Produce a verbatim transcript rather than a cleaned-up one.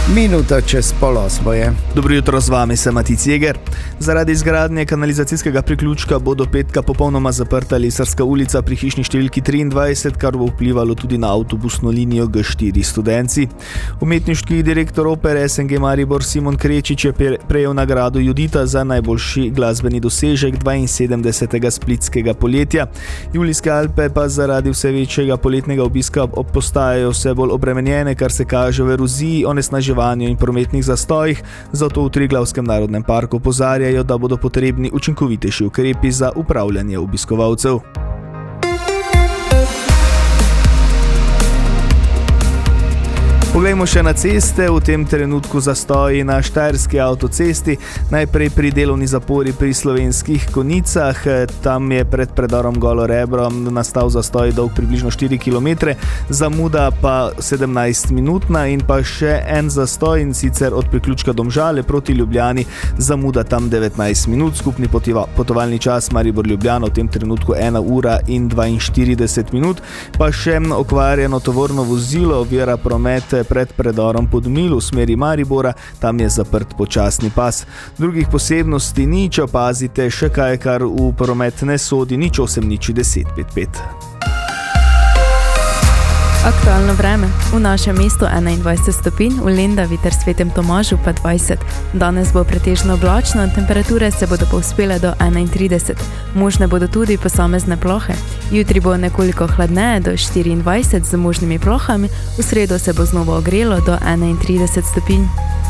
Minuta čez pol osmo je. Dobro jutro, z vami sem Matic Jeger. Zaradi izgradnje kanalizacijskega priključka bo do petka popolnoma zaprta Lesarska ulica pri hišni številki triindvajset, kar bo vplivalo tudi na avtobusno linijo G štiri Studenci. Umetniški direktor opere S N G Maribor Simon Krečič je prejel nagrado Judita za najboljši glasbeni dosežek dvainsedemdesetega splitskega poletja. Julijske Alpe pa zaradi vse večjega poletnega obiska postajajo vse bolj obremenjene, kar se kaže v eroziji, onesnaževanju in prometnih zastojih, zato v Triglavskem narodnem parku opozarjajo, da bodo potrebni učinkovitejši ukrepi za upravljanje obiskovalcev. Poglejmo še na ceste, v tem trenutku zastoji na Štajerski avtocesti, najprej pri delovni zapori pri Slovenskih Konjicah, tam je pred predorom Golo Rebro nastal zastoj dolg približno štiri kilometre, zamuda pa sedemnajstminutna in pa še en zastoj, in sicer od priključka Domžale proti Ljubljani, zamuda tam devetnajst minut, skupni potiva, potovalni čas Maribor-Ljubljana v tem trenutku ena ura in dvainštirideset minut, pa še okvarjeno tovorno vozilo ovira promet pred predorom Podmil v smeri Maribora, tam je zaprt počasni pas. Drugih posebnosti nič, opazite še kaj, kar v promet ne sodi, nič osem nič deset pet pet. Aktualno vreme. V našem mestu enaindvajset stopinj, v Lendavi ter Svetem Tomažu pa dvajset. Danes bo pretežno oblačno, temperature se bodo povzpele do enaintrideset. Možne bodo tudi posamezne plohe. Jutri bo nekoliko hladneje do štiriindvajset z možnimi plohami, v sredo se bo znova ogrelo do enaintrideset stopinj.